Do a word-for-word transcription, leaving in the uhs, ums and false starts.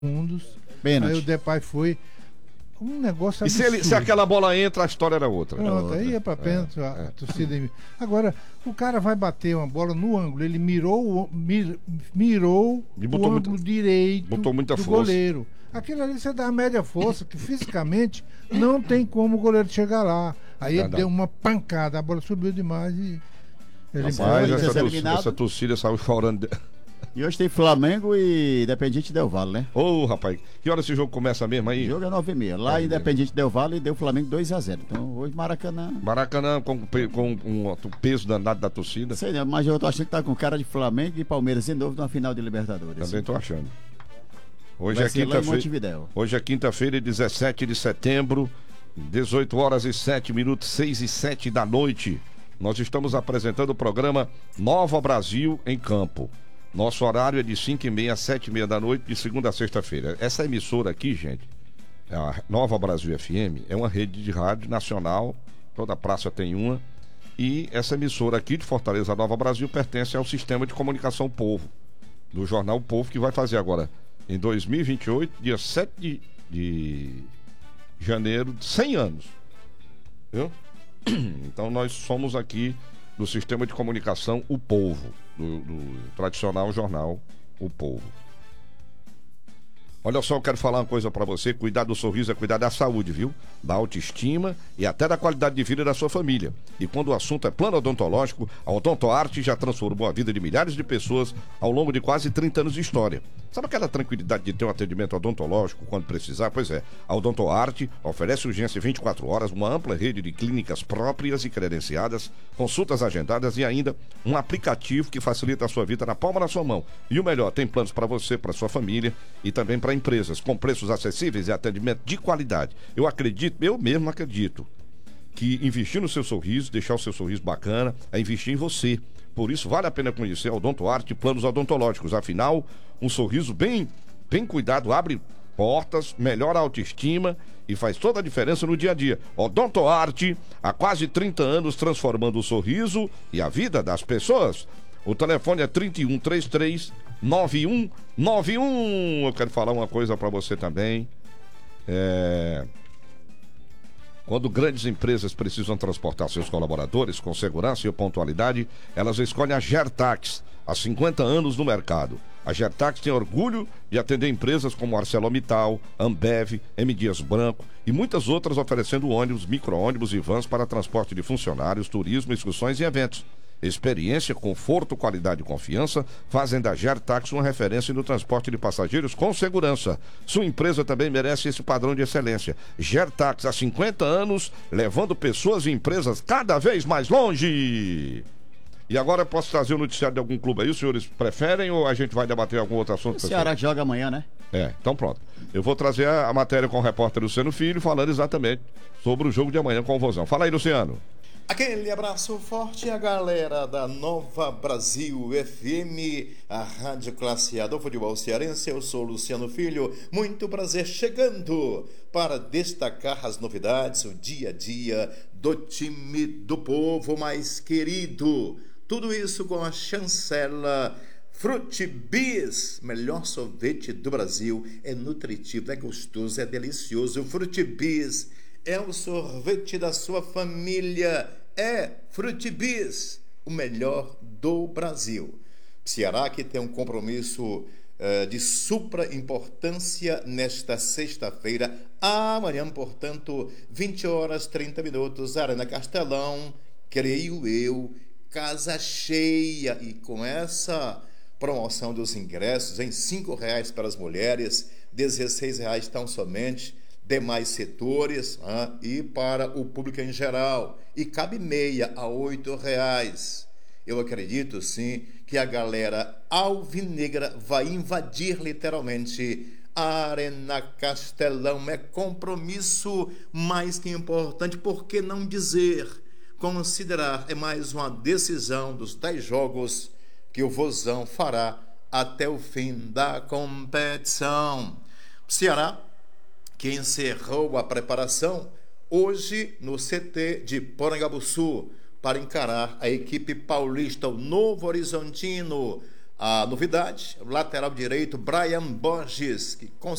fundos. Pênalti. Aí o Depay foi um negócio E se, absurdo. ele, se aquela bola entra, a história era outra. Pronto, Era outra. aí ia pra pênalti, É, a, é. a torcida. Agora, o cara vai bater uma bola no ângulo, ele mirou, o- mir- mirou E o botou ângulo muita- direito botou muita do força. goleiro. Aquilo ali você dá a média força, que fisicamente não tem como o goleiro chegar lá. Aí ele Verdade. deu uma pancada, a bola subiu demais e. Ele Rapaz, Mas Corinthians essa, torcida, eliminado. essa torcida saiu chorando. E hoje tem Flamengo e Independiente Del Valle, né? Ô, rapaz, que hora esse jogo começa mesmo aí? O jogo é nove e meia. Lá Nove e meia. Independiente Del Valle deu Flamengo dois a zero. Então hoje Maracanã. Maracanã com, pe- com um, o peso danado da torcida. Sei não, mas eu tô achando que tá com cara de Flamengo e Palmeiras de novo na final de Libertadores. Também tô achando. Hoje Vai é ser lá em quinta-feira. Montevidéu. Hoje é quinta-feira, dezessete de setembro, dezoito horas e sete minutos, seis e sete da noite. Nós estamos apresentando o programa Nova Brasil em Campo. Nosso horário é de cinco e meia a sete e meia da noite, de segunda a sexta-feira. Essa emissora aqui, gente, a Nova Brasil F M, é uma rede de rádio nacional, toda praça tem uma, e essa emissora aqui de Fortaleza, Nova Brasil, pertence ao Sistema de Comunicação Povo, do jornal O Povo, que vai fazer agora, em dois mil e vinte e oito, dia sete de, de janeiro, cem anos. Viu? Então nós somos aqui do Sistema de Comunicação O Povo, do, do tradicional jornal O Povo. Olha só, eu quero falar uma coisa pra você: cuidar do sorriso é cuidar da saúde, viu? Da autoestima e até da qualidade de vida da sua família. E quando o assunto é plano odontológico, a Odontoarte já transformou a vida de milhares de pessoas ao longo de quase trinta anos de história. Sabe aquela tranquilidade de ter um atendimento odontológico quando precisar? Pois é, a Odontoarte oferece urgência vinte e quatro horas, uma ampla rede de clínicas próprias e credenciadas, consultas agendadas e ainda um aplicativo que facilita a sua vida na palma da sua mão. E o melhor, tem planos para você, para sua família e também para empresas, com preços acessíveis e atendimento de qualidade. Eu acredito, eu mesmo acredito, que investir no seu sorriso, deixar o seu sorriso bacana, é investir em você. Por isso, vale a pena conhecer a Odontoarte e planos odontológicos. Afinal, um sorriso bem, bem cuidado abre portas, melhora a autoestima e faz toda a diferença no dia a dia. Odontoarte, há quase trinta anos, transformando o sorriso e a vida das pessoas. O telefone é trinta e um, trinta e três, noventa e um noventa e um. Eu quero falar uma coisa para você também. É... Quando grandes empresas precisam transportar seus colaboradores com segurança e pontualidade, elas escolhem a Gertax, há cinquenta anos no mercado. A Gertax tem orgulho de atender empresas como ArcelorMittal, Ambev, M. Dias Branco e muitas outras, oferecendo ônibus, micro-ônibus e vans para transporte de funcionários, turismo, excursões e eventos. Experiência, conforto, qualidade e confiança fazem da Gertax uma referência no transporte de passageiros com segurança. Sua empresa também merece esse padrão de excelência. Gertax, há cinquenta anos, levando pessoas e empresas cada vez mais longe. E agora eu posso trazer o noticiário de algum clube aí? Os senhores preferem ou a gente vai debater algum outro assunto? O Ceará que joga amanhã, né? É, então pronto. Eu vou trazer a, a matéria com o repórter Luciano Filho, falando exatamente sobre o jogo de amanhã com o Vozão. Fala aí, Luciano. Aquele abraço forte à galera da Nova Brasil F M, a Rádio Classe A do futebol cearense. Eu sou Luciano Filho, muito prazer chegando para destacar as novidades, o dia a dia do time do povo mais querido. Tudo isso com a chancela Frutibis, melhor sorvete do Brasil. É nutritivo, é gostoso, é delicioso. Frutibis é o sorvete da sua família. É Frutibis, o melhor do Brasil. Ceará que tem um compromisso uh, de supra importância nesta sexta-feira. Amanhã, portanto, vinte horas, trinta minutos, Arena Castelão, creio eu, casa cheia. E com essa promoção dos ingressos em cinco reais para as mulheres, dezesseis reais tão somente, demais setores, ah, e para o público em geral, e cabe meia a oito reais. Eu acredito sim que a galera alvinegra vai invadir literalmente a Arena Castelão. É compromisso mais que importante, por que não dizer, considerar, é mais uma decisão dos dez jogos que o Vozão fará até o fim da competição. Ceará, que encerrou a preparação hoje no C T de Porangabuçu para encarar a equipe paulista, o Novo Horizontino, A novidade, lateral direito, Brian Borges, que